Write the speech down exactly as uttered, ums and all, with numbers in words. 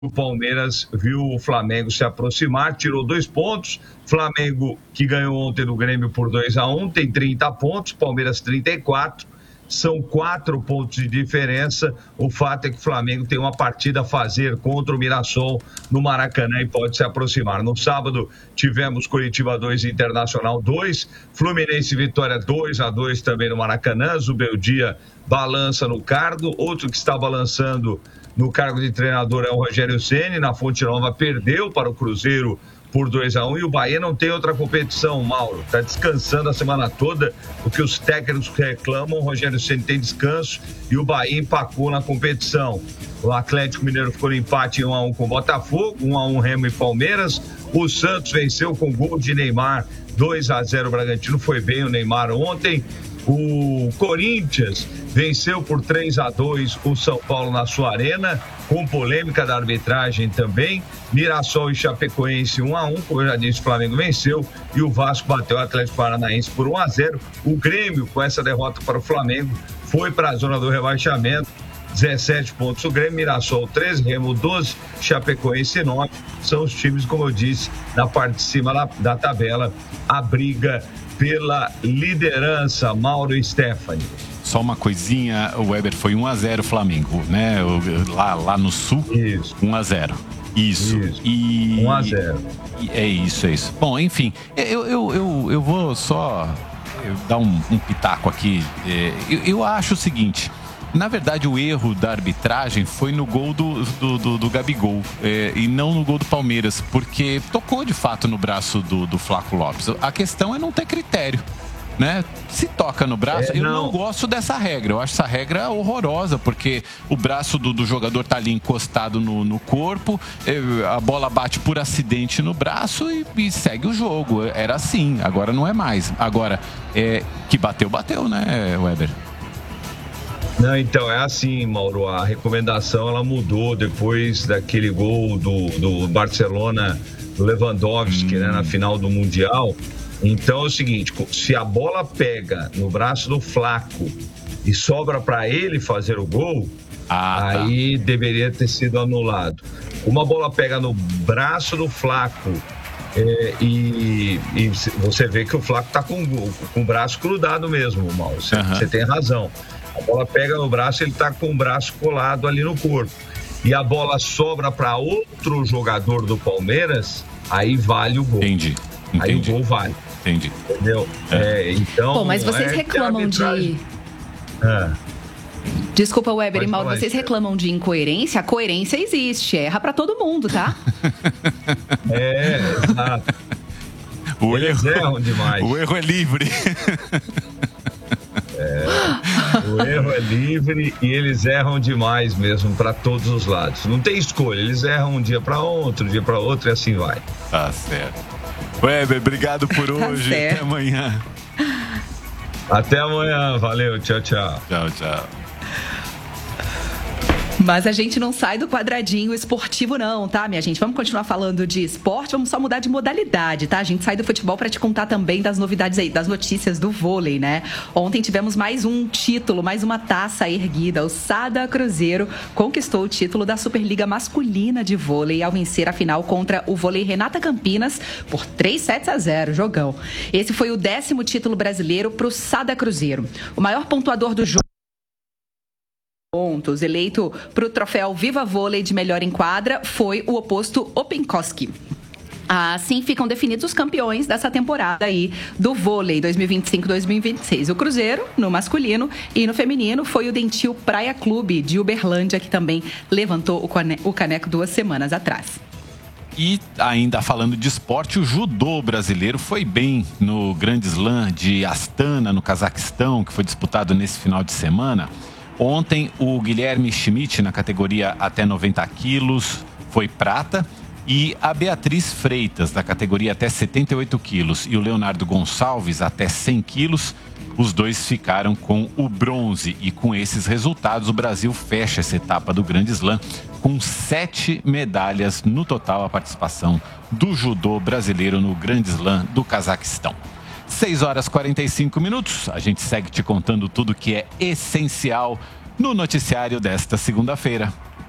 o Palmeiras viu o Flamengo se aproximar, tirou dois pontos. Flamengo, que ganhou ontem do Grêmio por dois a um, tem trinta pontos, Palmeiras trinta e quatro. São quatro pontos de diferença. O fato é que o Flamengo tem uma partida a fazer contra o Mirassol no Maracanã e pode se aproximar. No sábado tivemos Coritiba dois, Internacional dois, Fluminense Vitória dois a dois também no Maracanã. Zubeldia balança no cargo. Outro que está balançando no cargo de treinador é o Rogério Ceni. Na Fonte Nova perdeu para o Cruzeiro por dois a um, e o Bahia não tem outra competição, Mauro. Está descansando a semana toda, o que os técnicos reclamam. O Rogério Ceni tem descanso e o Bahia empacou na competição. O Atlético Mineiro ficou no empate em um a um com o Botafogo, um a um Remo e Palmeiras. O Santos venceu com gol de Neymar, dois a zero o Bragantino. Foi bem o Neymar ontem. O Corinthians venceu por três a dois o São Paulo na sua arena, com polêmica da arbitragem também. Mirassol e Chapecoense um a um, como eu já disse, o Flamengo venceu e o Vasco bateu o Atlético Paranaense por um a zero. O Grêmio, com essa derrota para o Flamengo, foi para a zona do rebaixamento, dezessete pontos o Grêmio, Mirassol treze, Remo doze, Chapecoense nove. São os times, como eu disse, na parte de cima da, da tabela, a briga pela liderança. Mauro e Stephanie. Só uma coisinha, o Weber, foi um a zero Flamengo, né? Lá, lá no Sul, isso. um a zero. Isso. isso. E... um a zero. É isso, é isso. Bom, enfim, eu, eu, eu, eu vou só dar um, um pitaco aqui. Eu, eu acho o seguinte... Na verdade, o erro da arbitragem foi no gol do, do, do, do Gabigol, é, e não no gol do Palmeiras, porque tocou de fato no braço do, do Flaco Lopes. A questão é não ter critério, né? Se toca no braço, é, eu não. não gosto dessa regra. Eu acho essa regra horrorosa, porque o braço do, do jogador tá ali encostado no, no corpo, a bola bate por acidente no braço e, e segue o jogo. Era assim, agora não é mais. Agora, é, que bateu, bateu, né, Weber? Não, então, é assim, Mauro, a recomendação ela mudou depois daquele gol do, do Barcelona, do Lewandowski, hum. né, na final do Mundial. Então é o seguinte, se a bola pega no braço do Flaco e sobra para ele fazer o gol, ah, aí tá. deveria ter sido anulado. Uma bola pega no braço do Flaco é, e, e você vê que o Flaco tá com, com o braço grudado mesmo, Mauro, você, uhum. você tem razão. A bola pega no braço, ele tá com o braço colado ali no corpo. E a bola sobra para outro jogador do Palmeiras, aí vale o gol. Entendi. Entendi. Aí o gol vale. Entendi. Entendeu? É. É, então, Bom, mas vocês é reclamam de... É. Desculpa, Weber e Mauro, vocês reclamam de incoerência? A coerência existe, erra pra todo mundo, tá? É, exato. O Eles erro, erram demais. O erro é livre. É, o erro é livre e eles erram demais mesmo para todos os lados. Não tem escolha, eles erram um dia para outro, um dia para outro e assim vai. Tá certo. Weber, obrigado por hoje. Tá certo. Até amanhã. Até amanhã, valeu, tchau, tchau. Tchau, tchau. Mas a gente não sai do quadradinho esportivo não, tá, minha gente? Vamos continuar falando de esporte, vamos só mudar de modalidade, tá? A gente sai do futebol para te contar também das novidades aí, das notícias do vôlei, né? Ontem tivemos mais um título, mais uma taça erguida. O Sada Cruzeiro conquistou o título da Superliga Masculina de Vôlei ao vencer a final contra o Vôlei Renata Campinas por três sets a zero, jogão. Esse foi o décimo título brasileiro para o Sada Cruzeiro. O maior pontuador do jogo pontos, eleito para o troféu Viva Vôlei de melhor em quadra, foi o oposto Openkoski. Assim ficam definidos os campeões dessa temporada aí do vôlei dois mil e vinte e cinco dois mil e vinte e seis. O Cruzeiro, no masculino, e no feminino foi o Dentil Praia Clube de Uberlândia, que também levantou o caneco duas semanas atrás. E ainda falando de esporte, o judô brasileiro foi bem no Grande Slam de Astana, no Cazaquistão, que foi disputado nesse final de semana. Ontem, o Guilherme Schmidt, na categoria até noventa quilos, foi prata. E a Beatriz Freitas, da categoria até setenta e oito quilos, e o Leonardo Gonçalves, até cem quilos, os dois ficaram com o bronze. E com esses resultados, o Brasil fecha essa etapa do Grande Slam com sete medalhas no total, a participação do judô brasileiro no Grande Slam do Cazaquistão. seis horas e quarenta e cinco minutos, a gente segue te contando tudo que é essencial no noticiário desta segunda-feira.